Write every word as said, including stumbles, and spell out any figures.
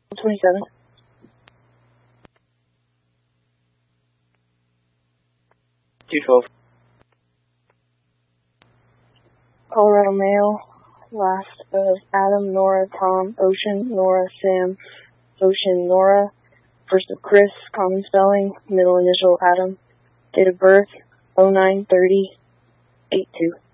twenty-seven. two twelve. Colorado male, last of Adam, Nora, Tom, Ocean, Nora, Sam, Ocean, Nora, first of Chris, common spelling, middle initial Adam, date of birth, oh nine thirty eighty-two.